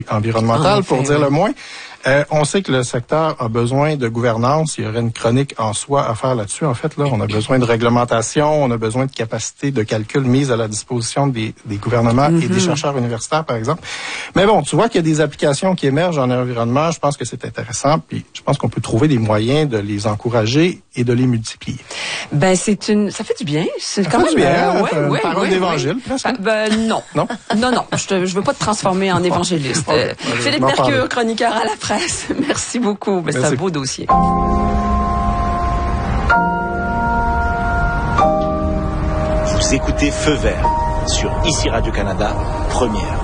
environnementale, pour dire le moins. On sait que le secteur a besoin de gouvernance. Il y aurait une chronique en soi à faire là-dessus. En fait, là, on a besoin de réglementation, on a besoin de capacité de calcul mise à la disposition des gouvernements et des chercheurs universitaires, par exemple. Mais bon, tu vois qu'il y a des applications qui émergent en environnement. Je pense que c'est intéressant. Puis, je pense qu'on peut trouver des moyens de les encourager et de les multiplier. Ben, ça fait du bien. C'est quand même bien. Parole d'évangile, presque. Non. Non. Je veux pas te transformer en évangéliste. Philippe Mercure, chroniqueur à la presse. Merci beaucoup. C'est un beau dossier. Vous écoutez Feu Vert sur ICI Radio-Canada, première.